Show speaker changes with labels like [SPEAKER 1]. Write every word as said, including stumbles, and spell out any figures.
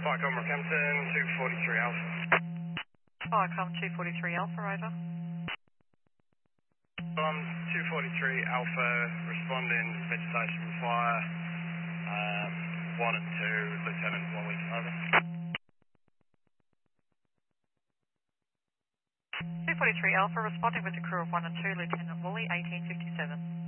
[SPEAKER 1] Vicom Rockhampton, two forty-three Alpha.
[SPEAKER 2] Vicom two forty-three Alpha, over.
[SPEAKER 1] Um, two forty-three Alpha, responding, vegetation fire, um, one and two, Lieutenant Wally, over.
[SPEAKER 2] two forty-three Alpha, responding with the crew of one and two, Lieutenant Woolley, eighteen fifty-seven.